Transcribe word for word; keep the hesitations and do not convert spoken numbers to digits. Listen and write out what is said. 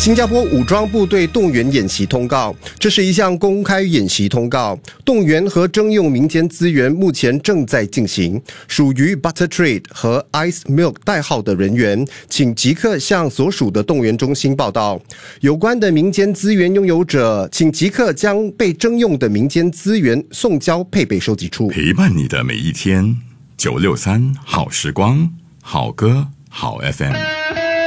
新加坡武装部队动员演习通告，这是一项公开演习通告，动员和征用民间资源目前正在进行。属于 Butter Trade 和 Ice Milk 代号的人员，请即刻向所属的动员中心报到。有关的民间资源拥有者，请即刻将被征用的民间资源送交配备收集处。 陪伴你的每一天，九六三好时光，好歌好 F M。